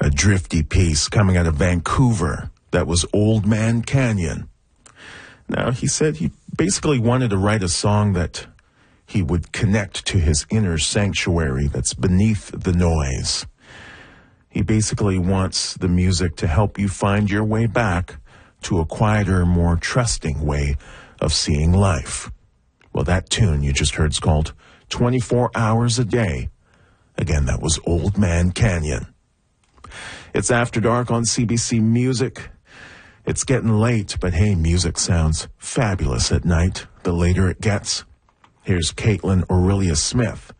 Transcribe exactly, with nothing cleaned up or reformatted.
a drifty piece coming out of Vancouver. That was Old Man Canyon. Now, he said he basically wanted to write a song that he would connect to his inner sanctuary that's beneath the noise. He basically wants the music to help you find your way back to a quieter, more trusting way of seeing life. Well, that tune you just heard is called twenty-four hours a Day. Again, that was Old Man Canyon. It's After Dark on C B C Music. It's getting late, but hey, music sounds fabulous at night, the later it gets. Here's Caitlin Aurelia Smith